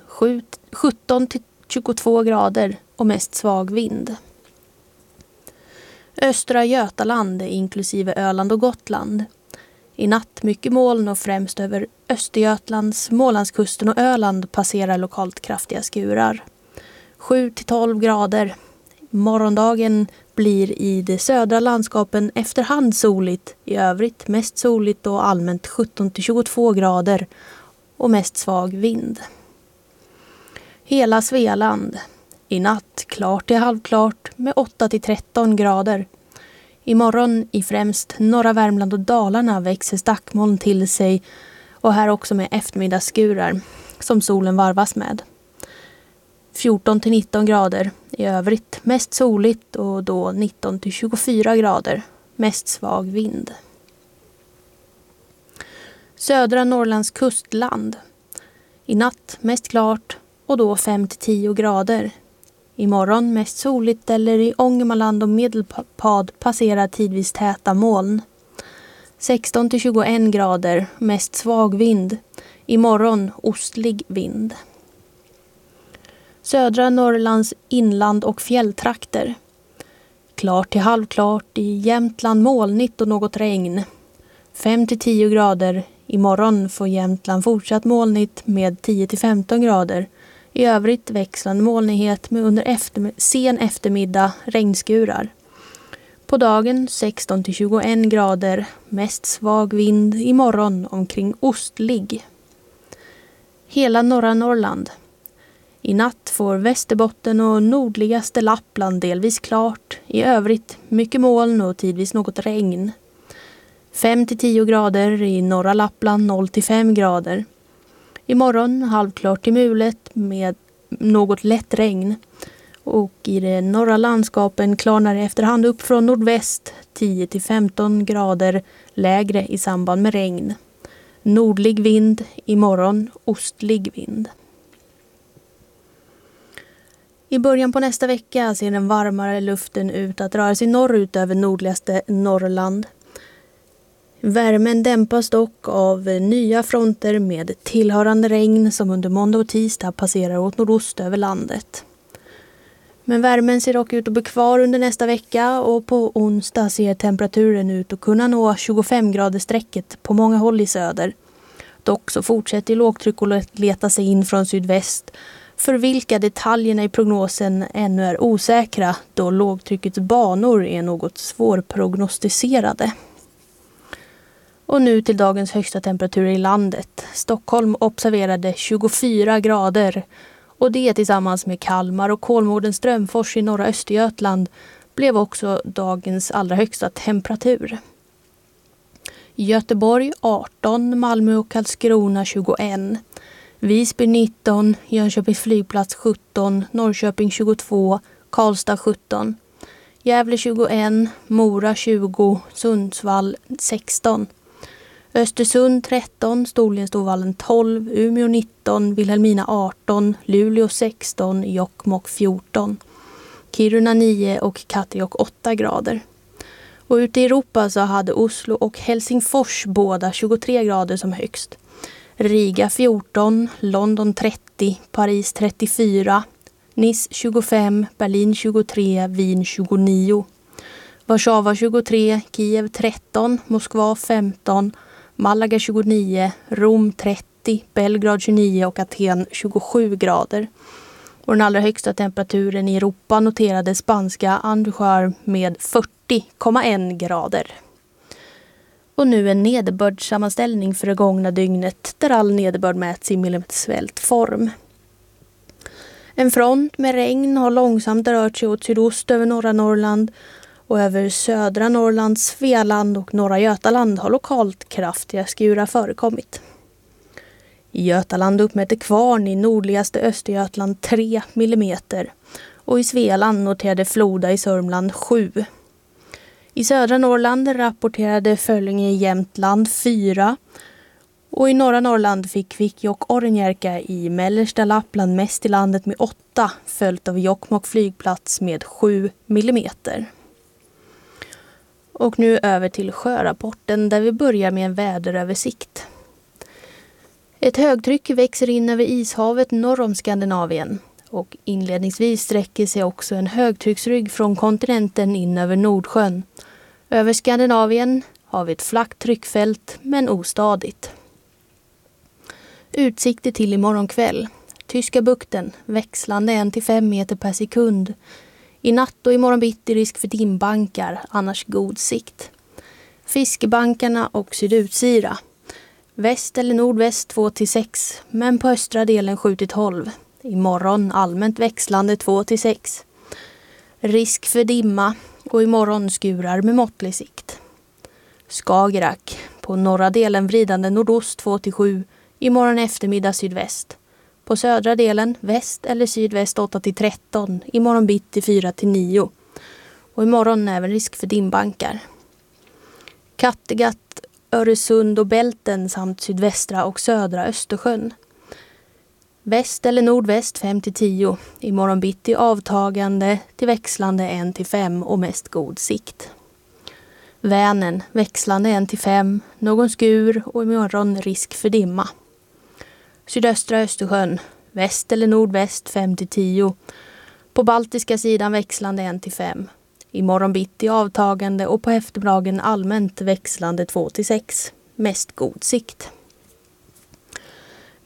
17-22 grader och mest svag vind. Östra Götaland inklusive Öland och Gotland. I natt mycket moln och främst över Östergötland, Smålandskusten och Öland passerar lokalt kraftiga skurar. 7-12 grader. Morgondagen blir i de södra landskapen efterhand soligt. I övrigt mest soligt och allmänt 17-22 grader och mest svag vind. Hela Svealand. I natt klart till halvklart med 8-13 grader. Imorgon i främst norra Värmland och Dalarna växer stackmoln till sig och här också med eftermiddagsskurar som solen varvas med. 14-19 grader. I övrigt mest soligt och då 19-24 grader. Mest svag vind. Södra Norrlands kustland. I natt mest klart och då 5-10 grader. Imorgon mest soligt eller i Ångermanland och Medelpad passerar tidvis täta moln. 16-21 grader, mest svag vind. Imorgon ostlig vind. Södra Norrlands inland och fjälltrakter. Klart till halvklart, i Jämtland molnigt och något regn. 5-10 grader. Imorgon får Jämtland fortsatt molnigt med 10-15 grader. I övrigt växlande molnighet med under sen eftermiddag regnskurar. På dagen 16-21 grader, mest svag vind, imorgon omkring ostlig. Hela norra Norrland. I natt får Västerbotten och nordligaste Lappland delvis klart. I övrigt mycket moln och tidvis något regn. 5-10 grader i norra Lappland, 0-5 grader. Imorgon halvklart till mulet med något lätt regn. Och i de norra landskapen klarnar det efterhand upp från nordväst, 10-15 grader lägre i samband med regn. Nordlig vind, imorgon ostlig vind. I början på nästa vecka ser den varmare luften ut att röra sig norrut över nordligaste Norrland. Värmen dämpas dock av nya fronter med tillhörande regn som under måndag och tisdag passerar åt nordost över landet. Men värmen ser dock ut att bli kvar under nästa vecka och på onsdag ser temperaturen ut att kunna nå 25-gradersstrecket på många håll i söder. Dock så fortsätter lågtryck att leta sig in från sydväst, för vilka detaljerna i prognosen ännu är osäkra då lågtryckets banor är något svårprognostiserade. Och nu till dagens högsta temperaturer i landet. Stockholm observerade 24 grader och det tillsammans med Kalmar och Kolmården Strömfors i norra Östergötland blev också dagens allra högsta temperatur. Göteborg 18, Malmö och Karlskrona 21, Visby 19, Jönköpings flygplats 17, Norrköping 22, Karlstad 17, Gävle 21, Mora 20, Sundsvall 16, Östersund 13, Storlienstovallen 12, Umeå 19, Vilhelmina 18, Luleå 16, Jokkmokk 14, Kiruna 9 och Kattegatt 8 grader. Och ute i Europa så hade Oslo och Helsingfors båda 23 grader som högst. Riga 14, London 30, Paris 34, Nice 25, Berlin 23, Wien 29, Warszawa 23, Kiev 13, Moskva 15, Malaga 29, Rom 30, Belgrad 29 och Aten 27 grader. Och den allra högsta temperaturen i Europa noterade spanska Andújar med 40,1 grader. Och nu en nederbördssammanställning för det gångna dygnet där all nederbörd mäts i millimetersvält form. En front med regn har långsamt rört sig åt sydost över norra Norrland och över södra Norrlands Svealand och norra Götaland har lokalt kraftiga skurar förekommit. I Götaland uppmätte Kvarn i nordligaste Östergötland 3 millimeter och i Svealand noterade Floda i Sörmland 7. I södra Norrland rapporterade Föllinge i Jämtland 4 och i norra Norrland fick Kvikkjokk Ornjärka i mellersta Lappland mest i landet med 8, följt av Jokkmokk flygplats med 7 millimeter. Och nu över till sjörapporten där vi börjar med en väderöversikt. Ett högtryck växer in över ishavet norr om Skandinavien och inledningsvis sträcker sig också en högtrycksrygg från kontinenten in över Nordsjön. Över Skandinavien har vi ett flackt tryckfält men ostadigt. Utsikter till imorgon kväll. Tyska bukten växlande 1-5 meter per sekund. I natt och imorgon bitti risk för dimbankar, annars god sikt. Fiskebankarna och sydutsira. Väst eller nordväst 2-6, men på östra delen 7-12. Imorgon allmänt växlande 2-6. Risk för dimma och imorgon skurar med måttlig sikt. Skagerrak, på norra delen vridande nordost 2-7, imorgon eftermiddag sydväst. På södra delen väst eller sydväst 8-13, imorgon bitti 4-9. Och imorgon även risk för dimbankar. Kattegatt, Öresund och Bälten samt sydvästra och södra Östersjön. Väst eller nordväst 5-10, imorgon bitti avtagande till växlande 1-5 och mest god sikt. Vänern växlande 1-5, någon skur och imorgon risk för dimma. Sydöstra Östersjön, väst eller nordväst 5-10, på baltiska sidan växlande 1-5. Imorgon bitti avtagande och på eftermiddagen allmänt växlande 2-6, mest god sikt.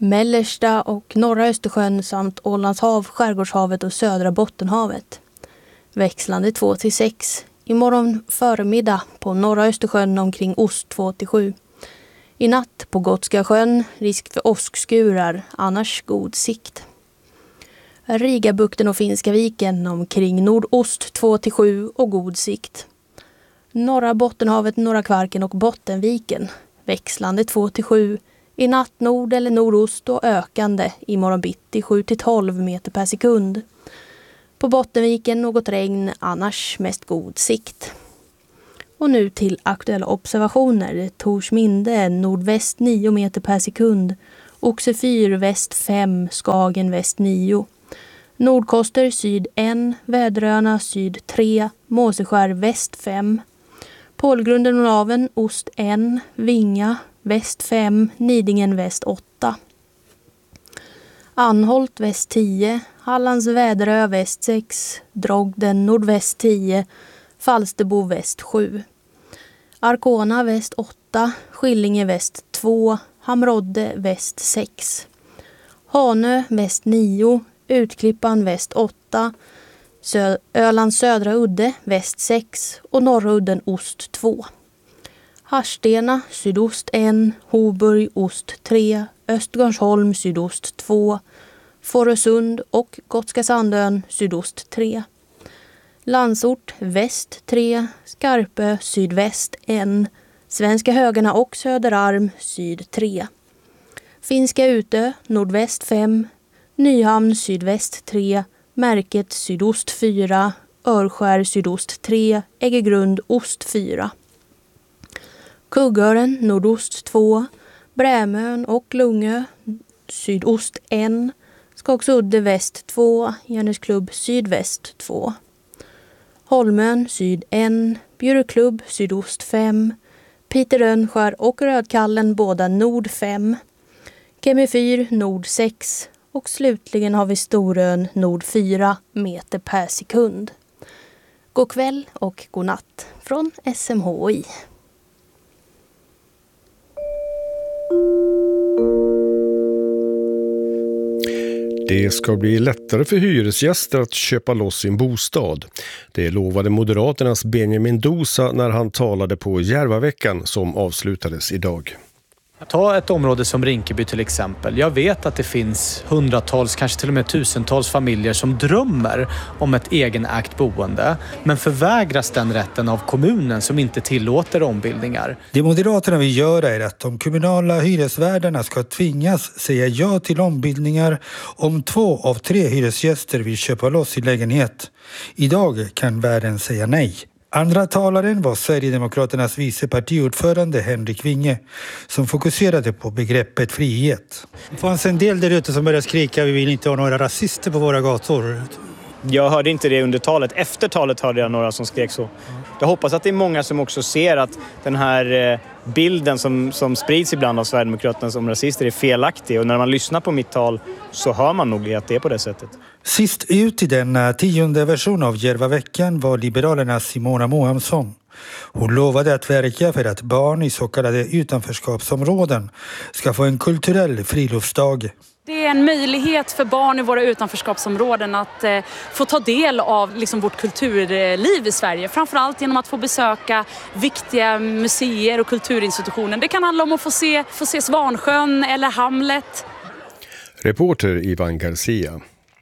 Mellersta och norra Östersjön samt Ålands hav, Skärgårdshavet och södra Bottenhavet. Växlande 2-6. Imorgon förmiddag på norra Östersjön omkring ost 2-7. I natt på Gotska sjön risk för åskskurar, annars god sikt. Rigabukten och Finska viken omkring nordost 2-7 och god sikt. Norra Bottenhavet, norra Kvarken och Bottenviken. Växlande 2-7. I natt nord eller nordost och ökande i morgon bitti 7-12 meter per sekund. På Bottenviken något regn, annars mest god sikt. Och nu till aktuella observationer. Torsminde nordväst 9 meter per sekund. Oxefyr väst 5, Skagen väst 9. Nordkoster syd 1, Väderöarna syd 3, Måseskär väst 5. Pålgrunden och naven ost 1, Vinga väst 5, Nidingen väst 8. Anholt väst 10, Hallands Väderö väst 6, Drogden nordväst 10, Falsterbo väst 7. Arkona väst 8, Skillinge väst 2, Hamrodde väst 6. Hanö väst 9, Utklippan väst 8, Ölands södra udde väst 6 och norra udden ost 2. Harstena sydost 1, Hoburg ost 3, Östgårdsholm sydost 2, Fårösund och Gotska Sandön sydost 3. Landsort väst 3, Skarpö sydväst 1, Svenska Högarna och Söderarm syd 3. Finska Utö nordväst 5, Nyhamn sydväst 3, Märket sydost 4, Örskär sydost 3, Äggegrund ost 4. Kuggören nordost 2, Brämön och Lungö sydost 1, Skogsudde väst 2, Järnesklubb sydväst 2. Holmön syd 1, Bjurklubb sydost 5, Piterönskär och Rödkallen båda nord 5, Kemifyr nord 6 och slutligen har vi Storön nord 4 meter per sekund. God kväll och god natt från SMHI. Det ska bli lättare för hyresgäster att köpa loss sin bostad. Det lovade Moderaternas Benjamin Dosa när han talade på Järvaveckan som avslutades idag. Ta ett område som Rinkeby till exempel. Jag vet att det finns hundratals, kanske till och med tusentals familjer som drömmer om ett egenägt boende. Men förvägras den rätten av kommunen som inte tillåter ombildningar. Det Moderaterna vill göra är att de kommunala hyresvärdarna ska tvingas säga ja till ombildningar om 2 av 3 hyresgäster vill köpa loss sin lägenhet. Idag kan värden säga nej. Andra talaren var Sverigedemokraternas vicepartiordförande Henrik Winge som fokuserade på begreppet frihet. Det fanns en del där ute som började skrika vi vill inte ha några rasister på våra gator. Jag hörde inte det under talet. Efter talet hörde jag några som skrek så. Jag hoppas att det är många som också ser att den här bilden som sprids ibland av Sverigedemokraterna som rasister är felaktig. Och när man lyssnar på mitt tal så hör man nog att det är på det sättet. Sist ut i den 10:e version av Järvaveckan var Liberalernas Simona Mohamsson. Hon lovade att verka för att barn i så kallade utanförskapsområden ska få en kulturell friluftsdag. Det är en möjlighet för barn i våra utanförskapsområden att få ta del av vårt kulturliv i Sverige. Framförallt genom att få besöka viktiga museer och kulturinstitutioner. Det kan handla om att få se Svansjön eller Hamlet. Reporter Ivan Garcia.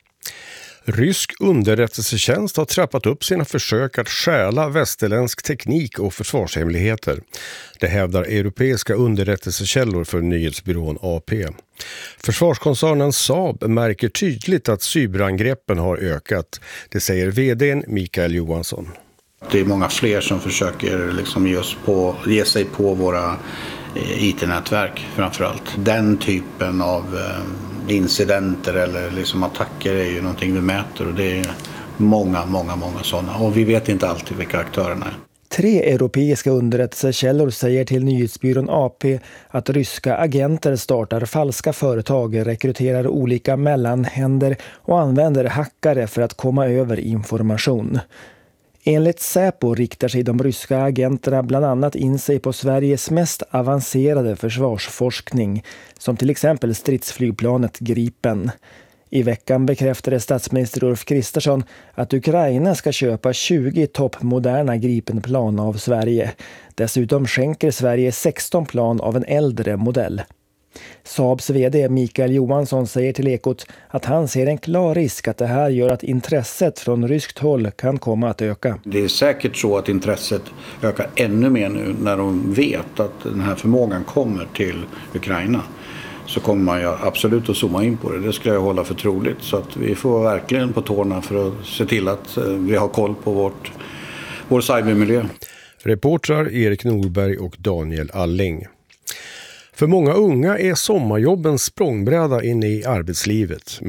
Rysk underrättelsetjänst har trappat upp sina försök att stjäla västerländsk teknik och försvarshemligheter. Det hävdar europeiska underrättelsekällor för nyhetsbyrån AP. Försvarskoncernen Saab märker tydligt att cyberangreppen har ökat. Det säger vd:n Mikael Johansson. Det är många fler som försöker ge sig på våra IT-nätverk framförallt. Den typen av incidenter eller attacker är ju någonting vi mäter och det är många sådana. Och vi vet inte alltid vilka aktörerna är. 3 europeiska underrättelsekällor säger till nyhetsbyrån AP att ryska agenter startar falska företag, rekryterar olika mellanhänder och använder hackare för att komma över information. Enligt Säpo riktar sig de ryska agenterna bland annat in sig på Sveriges mest avancerade försvarsforskning, som till exempel stridsflygplanet Gripen. I veckan bekräftade statsminister Ulf Kristersson att Ukraina ska köpa 20 toppmoderna Gripenplan av Sverige. Dessutom skänker Sverige 16 plan av en äldre modell. Saabs vd Mikael Johansson säger till Ekot att han ser en klar risk att det här gör att intresset från ryskt håll kan komma att öka. Det är säkert så att intresset ökar ännu mer nu när de vet att den här förmågan kommer till Ukraina. Så kommer man ju absolut att zooma in på det. Det ska jag hålla för troligt. Så att vi får verkligen på tårna för att se till att vi har koll på vår cybermiljö. Reportrar Erik Norberg och Daniel Alling. För många unga är sommarjobben språngbräda in i arbetslivet.